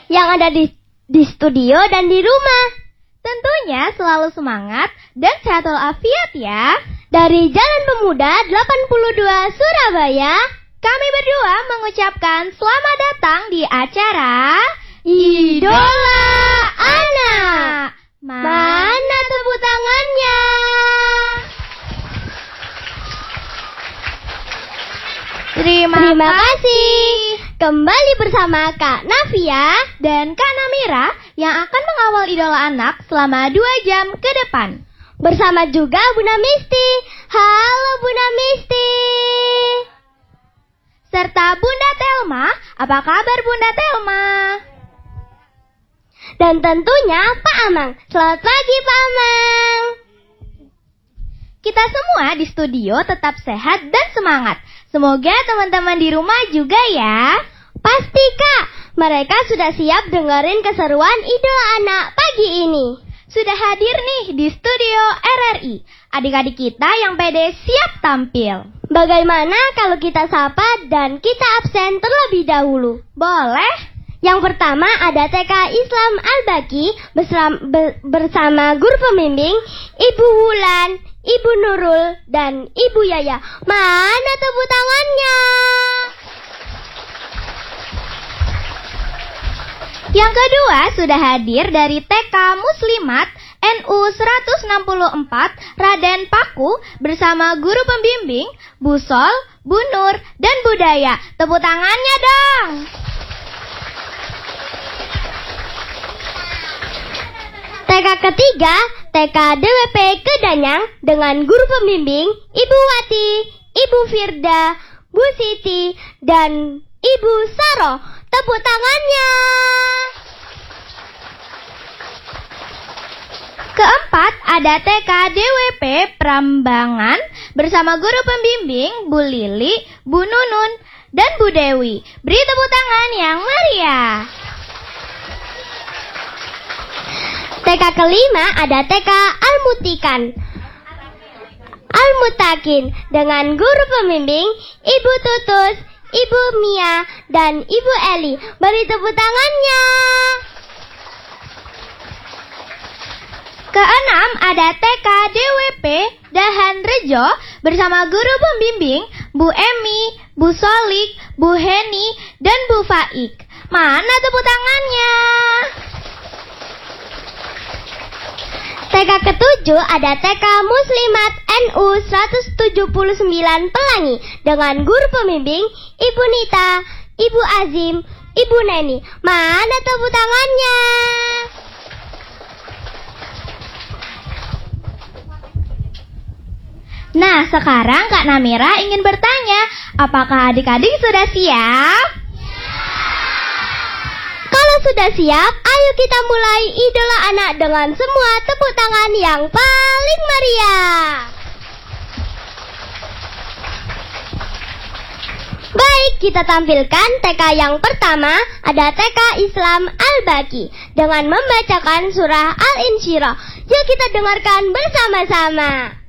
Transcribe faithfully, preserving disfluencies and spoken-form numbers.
yang ada di, di studio dan di rumah. Tentunya selalu semangat dan sehat walafiat ya. Dari Jalan Pemuda delapan puluh dua Surabaya, kami berdua mengucapkan selamat datang di acara Idola Anak. Mana tepuk tangannya? Terima, Terima kasih. Kembali bersama Kak Navia dan Kak Namira yang akan mengawal Idola Anak selama dua jam ke depan. Bersama juga Bunda Misti. Halo Bunda Misti. Serta Bunda Telma. Apa kabar Bunda Telma? Dan tentunya Pak Amang. Selamat pagi Pak Amang. Kita semua di studio tetap sehat dan semangat. Semoga teman-teman di rumah juga ya. Pasti Kak, mereka sudah siap dengerin keseruan Idola Anak pagi ini. Sudah hadir nih di studio R R I. Adik-adik kita yang pede siap tampil. Bagaimana kalau kita sapa dan kita absen terlebih dahulu? Boleh. Yang pertama ada T K Islam Al-Baqi bersama, bersama guru pembimbing Ibu Wulan, Ibu Nurul, dan Ibu Yaya. Mana tepuk tangannya? Yang kedua sudah hadir dari T K Muslimat N U seratus enam puluh empat Raden Paku bersama guru pembimbing Bu Sol, Bu Nur, dan Bu Daya. Tepuk tangannya dong. T K ketiga, T K D W P Kedanyang dengan guru pembimbing Ibu Wati, Ibu Firda, Bu Siti, dan Ibu Saro. Tepuk tangannya. Keempat, ada T K D W P Prambangan bersama guru pembimbing Bu Lili, Bu Nunun, dan Bu Dewi. Beri tepuk tangan yang meriah. T K kelima ada T K Al-Mutikan Al-Mutakin dengan guru pembimbing Ibu Tutus, Ibu Mia, dan Ibu Eli. Beri tepuk tangannya. Keenam ada T K D W P Dahan Rejo bersama guru pembimbing Bu Emi, Bu Solik, Bu Heni, dan Bu Faik. Mana tepuk tangannya? T K ketujuh ada T K Muslimat N U seratus tujuh puluh sembilan Pelangi dengan guru pembimbing Ibu Nita, Ibu Azim, Ibu Neni. Mana tepuk tangannya? Nah, sekarang Kak Namira ingin bertanya, apakah adik-adik sudah siap? Kalau sudah siap, ayo kita mulai Idola Anak dengan semua tepuk tangan yang paling meriah. Baik, kita tampilkan T K yang pertama, ada T K Islam Al-Baqi dengan membacakan surah Al-Insyirah. Yuk kita dengarkan bersama-sama.